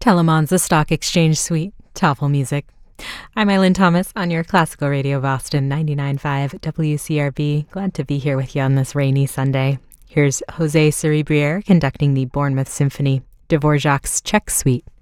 Telemon's Stock Exchange Suite, Toffel Music. I'm Eileen Thomas on your Classical Radio Boston 99.5 WCRB. Glad to be here with you on this rainy Sunday. Here's Jose Cerebriere conducting the Bournemouth Symphony, Dvorak's Czech Suite.